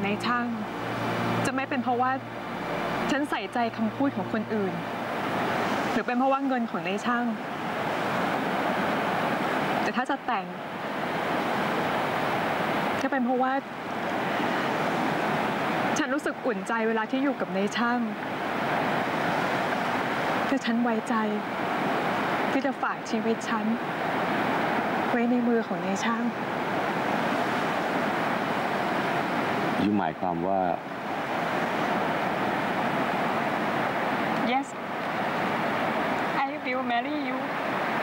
นายช่างจะไม่เป็นเพราะว่าฉันใส่ใจคำพูดของคนอื่นหรือเป็นเพราะว่าเงินของนายช่างแต่ถ้าจะแต่งก็เป็นเพราะว่าฉันรู้สึกอุ่นใจเวลาที่อยู่กับนายช่างคือฉันไว้ใจที่จะฝากชีวิตฉันไว้ในมือของนายช่างยูหมายความว่า Yes I will marry you